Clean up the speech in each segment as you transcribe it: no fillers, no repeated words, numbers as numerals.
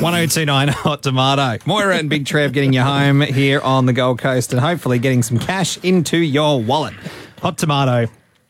1029 Hot Tomato. Moira and Big Trev getting you home here on the Gold Coast and hopefully getting some cash into your wallet. Hot Tomato.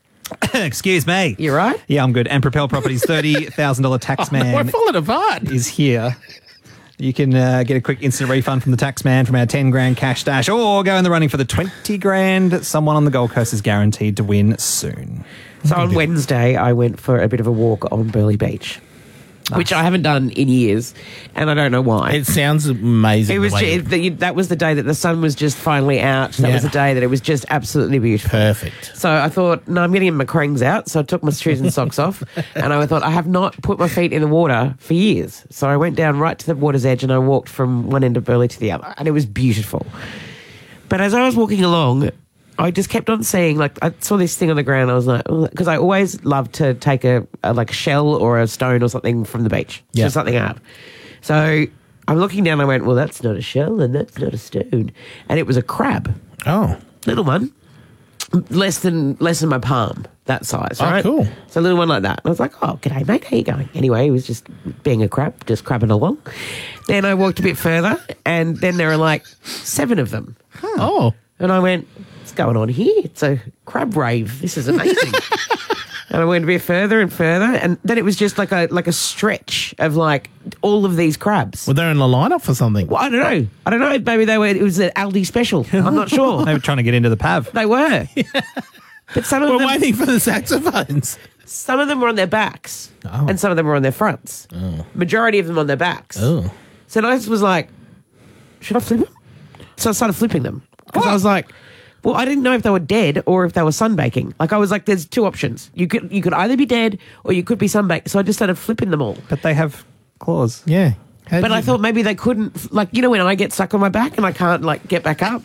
Excuse me. You right? Yeah, I'm good. And Propel Properties $30,000 tax man We're falling apart. is here. You can get a quick instant refund from the tax man from our 10 grand cash dash or go in the running for the 20 grand someone on the Gold Coast is guaranteed to win soon. So on Wednesday, I went for a bit of a walk on Burleigh Beach, which I haven't done in years, and I don't know why. It sounds amazing. It was that was the day that the sun was just finally out. That was the day that it was just absolutely beautiful. Perfect. So I thought, no, I'm getting my crangs out. So I took my shoes and socks off, and I thought, I have not put my feet in the water for years. So I went down right to the water's edge, and I walked from one end of Burleigh to the other, and it was beautiful. But as I was walking along, I just kept on seeing, like, I saw this thing on the ground. I was like, because I always love to take a shell or a stone or something from the beach. Yeah. Just something up. So I'm looking down and I went, well, that's not a shell and that's not a stone. And it was a crab. Oh. Little one. Less than my palm, that size, right? Oh, cool. So a little one like that. And I was like, oh, g'day, mate. How you going? Anyway, he was just being a crab, just crabbing along. Then I walked a bit further and then there were like 7 of them. Oh. And I went, what's going on here? It's a crab rave. This is amazing. And I went a bit further and further, and then it was just like a stretch of like all of these crabs. Were they in a lineup for something? Well, I don't know. Maybe it was an Aldi special. I'm not sure. They were trying to get into the PAV. They were. But some of We're them, waiting for the saxophones. some of them were on their backs, Oh. and some of them were on their fronts. Oh. Majority of them on their backs. Oh. So I just was like, should I flip them? So I started flipping them. Because I was like, well, I didn't know if they were dead or if they were sunbaking. Like, I was like, there's 2 options. You could either be dead or you could be sunbaked. So I just started flipping them all. But they have claws. Yeah. But I thought maybe they couldn't, like, you know when I get stuck on my back and I can't, like, get back up?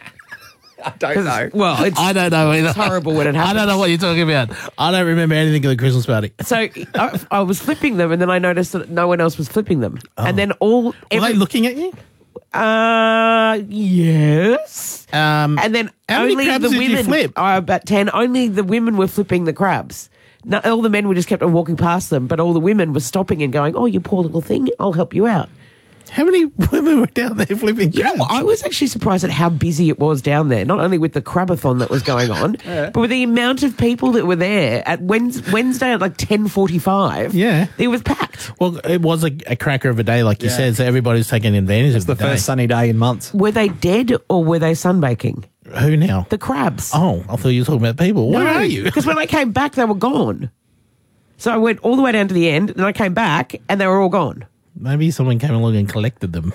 I don't know. Well, I don't know either. It's horrible when it happens. I don't know what you're talking about. I don't remember anything of the Christmas party. So I was flipping them and then I noticed that no one else was flipping them. Oh. And then Were they looking at you? Yes. And then how many only crabs the did you women, flip? about 10, only the women were flipping the crabs. No, all the men were just kept on walking past them, but all the women were stopping and going, oh, you poor little thing, I'll help you out. How many women were down there flipping You know, crabs? I was actually surprised at how busy it was down there, not only with the crabathon that was going on, but with the amount of people that were there at Wednesday at like 10:45. Yeah. It was packed. Well, it was a cracker of a day, like you said, so everybody's taking advantage of The the day. first sunny day in months. Were they dead or were they sunbaking? Who now? The crabs. Oh, I thought you were talking about people. Where are you? Because when I came back, they were gone. So I went all the way down to the end, and I came back, and they were all gone. Maybe someone came along and collected them.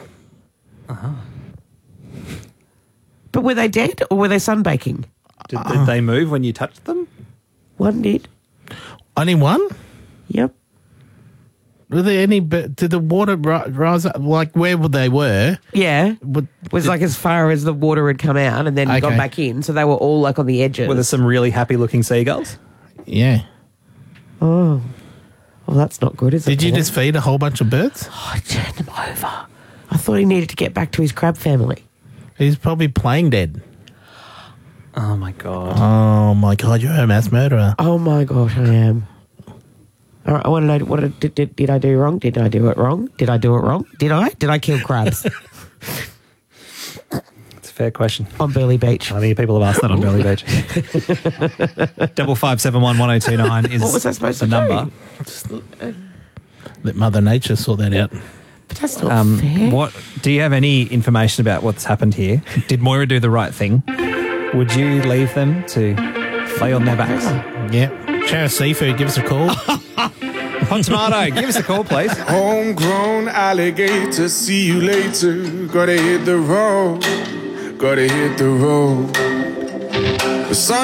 But were they dead or were they sunbaking? Did they move when you touched them? One did. Only one? Yep. Were there any? Did the water rise up? Like where they were? Yeah. Would, Was like as far as the water had come out and then Okay. gone back in. So they were all like on the edges. Were there some really happy looking seagulls? yeah. Oh. Well, that's not good, is it? Did you Paul? just feed a whole bunch of birds? Oh, I turned them over. I thought he needed to get back to his crab family. He's probably playing dead. Oh my God. Oh my God, you're a mass murderer. Oh my gosh, I am. All right, I want to know, what did I do wrong? Did I do it wrong? Did I do it wrong? Did I kill crabs It's a fair question. on Burleigh Beach? I think people have asked that on Burleigh Beach. 55711029 is What was I supposed the to number. do? Let Mother Nature sort that out. But that's not fair. What do you have any information about what's happened here? Did Moira do the right thing? Would you leave them to lay on their backs? Yeah. Share Seafood, give us a call. Hot Tomato, give us a call, please. Homegrown alligator, see you later. Gotta hit the road, gotta hit the road. The sun